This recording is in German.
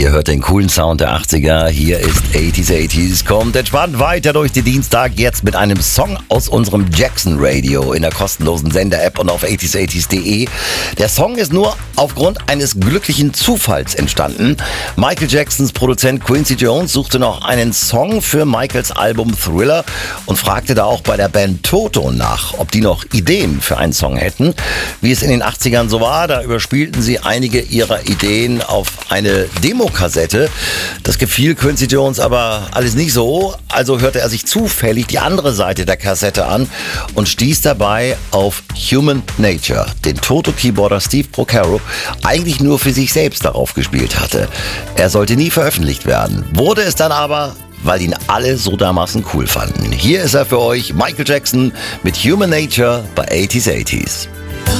Ihr hört den coolen Sound der 80er. Hier ist 80s. Kommt entspannt weiter durch den Dienstag. Jetzt mit einem Song aus unserem Jackson Radio in der kostenlosen Sender-App und auf 80s.de. Der Song ist nur aufgrund eines glücklichen Zufalls entstanden. Michael Jacksons Produzent Quincy Jones suchte noch einen Song für Michaels Album Thriller und fragte da auch bei der Band Toto nach, ob die noch Ideen für einen Song hätten. Wie es in den 80ern so war, da überspielten sie einige ihrer Ideen auf eine Demokassette. Das gefiel Quincy Jones aber alles nicht so, also hörte er sich zufällig die andere Seite der Kassette an und stieß dabei auf Human Nature, den Toto-Keyboarder Steve Porcaro eigentlich nur für sich selbst darauf gespielt hatte. Er sollte nie veröffentlicht werden, wurde es dann aber, weil ihn alle so dermaßen cool fanden. Hier ist er für euch, Michael Jackson mit Human Nature bei 80s.